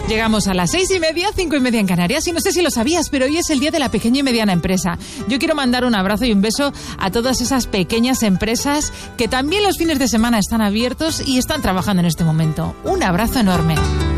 Llegamos a las 6:30, 5:30 en Canarias, y no sé si lo sabías, pero hoy es el Día de la Pequeña y Mediana Empresa. Yo quiero mandar un abrazo y un beso a todas esas pequeñas empresas que también los fines de semana están abiertos y están trabajando en este momento. Un abrazo enorme.